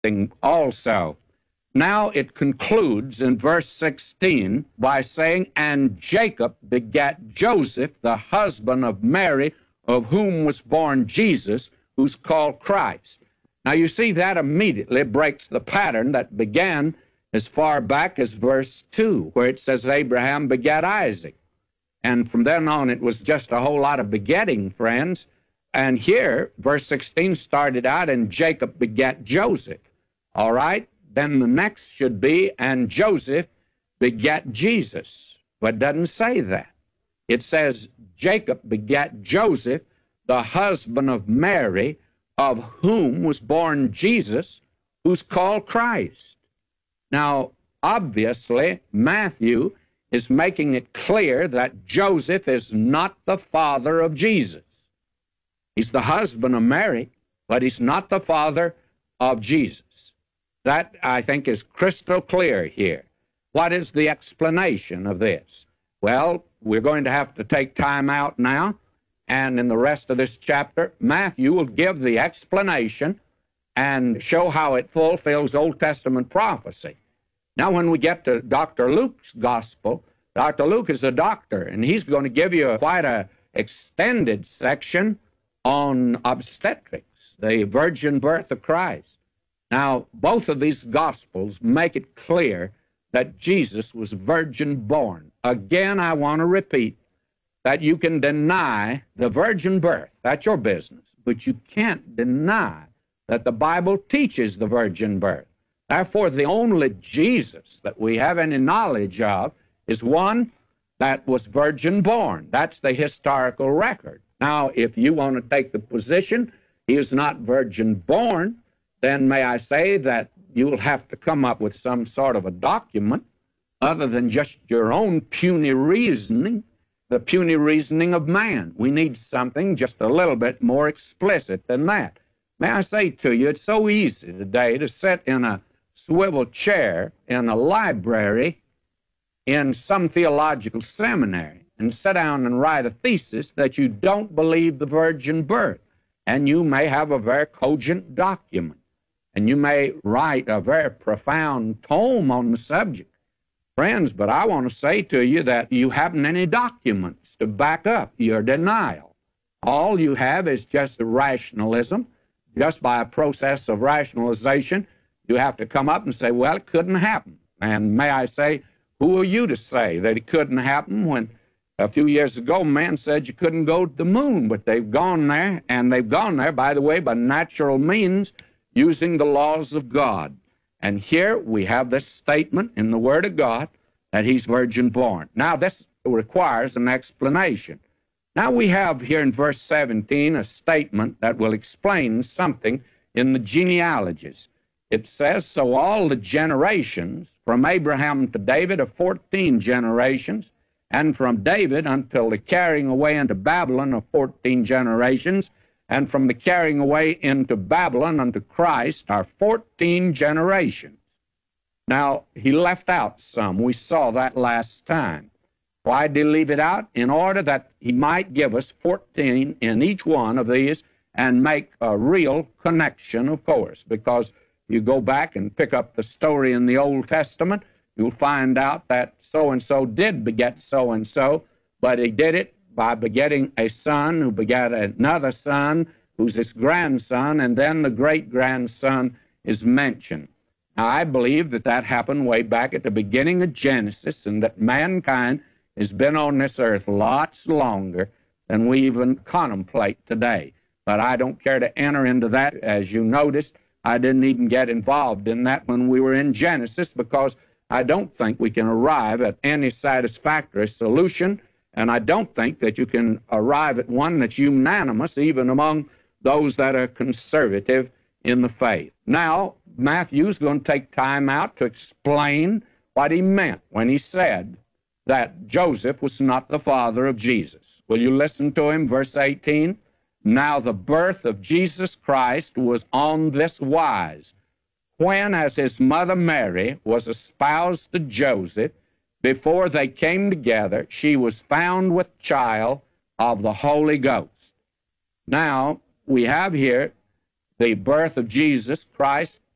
thing also. Now it concludes in verse 16 by saying, "And Jacob begat Joseph, the husband of Mary, of whom was born Jesus, who's called Christ." Now you see that immediately breaks the pattern that began as far back as verse 2, where it says Abraham begat Isaac. And from then on it was just a whole lot of begetting, friends. And here, verse 16 started out, "And Jacob begat Joseph." All right? Then the next should be, "And Joseph begat Jesus." But it doesn't say that. It says, "Jacob begat Joseph, the husband of Mary, of whom was born Jesus, who's called Christ." Now, obviously, Matthew is making it clear that Joseph is not the father of Jesus. He's the husband of Mary, but he's not the father of Jesus. That, I think, is crystal clear here. What is the explanation of this? Well, we're going to have to take time out now, and in the rest of this chapter, Matthew will give the explanation and show how it fulfills Old Testament prophecy. Now, when we get to Dr. Luke's gospel, Dr. Luke is a doctor, and he's going to give you quite an extended section on obstetrics, the virgin birth of Christ. Now, both of these gospels make it clear that Jesus was virgin born. Again, I want to repeat that you can deny the virgin birth. That's your business. But you can't deny that the Bible teaches the virgin birth. Therefore, the only Jesus that we have any knowledge of is one that was virgin born. That's the historical record. Now, if you want to take the position he is not virgin born, then may I say that you'll have to come up with some sort of a document other than just your own puny reasoning, the puny reasoning of man. We need something just a little bit more explicit than that. May I say to you, it's so easy today to sit in a swivel chair in a library in some theological seminary and sit down and write a thesis that you don't believe the virgin birth. And you may have a very cogent document, and you may write a very profound tome on the subject. Friends, but I want to say to you that you haven't any documents to back up your denial. All you have is just rationalism. Just by a process of rationalization, you have to come up and say, well, it couldn't happen. And may I say, who are you to say that it couldn't happen when a few years ago man said you couldn't go to the moon, but they've gone there, and they've gone there, by the way, by natural means, using the laws of God. And here we have this statement in the Word of God that he's virgin born. Now, this requires an explanation. Now we have here in verse 17 a statement that will explain something in the genealogies. It says, so all the generations from Abraham to David are 14 generations, and from David until the carrying away into Babylon are 14 generations, and from the carrying away into Babylon unto Christ are 14 generations. Now, he left out some. We saw that last time. Why did he leave it out? In order that he might give us 14 in each one of these and make a real connection, of course, because you go back and pick up the story in the Old Testament, you'll find out that so-and-so did beget so-and-so, but he did it by begetting a son who begat another son who's his grandson, and then the great-grandson is mentioned. Now, I believe that that happened way back at the beginning of Genesis, and that mankind has been on this earth lots longer than we even contemplate today. But I don't care to enter into that. As you noticed, I didn't even get involved in that when we were in Genesis, because I don't think we can arrive at any satisfactory solution, and I don't think that you can arrive at one that's unanimous, even among those that are conservative in the faith. Now, Matthew's going to take time out to explain what he meant when he said that Joseph was not the father of Jesus. Will you listen to him? Verse 18. Now the birth of Jesus Christ was on this wise. When, as his mother Mary was espoused to Joseph, before they came together, she was found with child of the Holy Ghost. Now, we have here the birth of Jesus Christ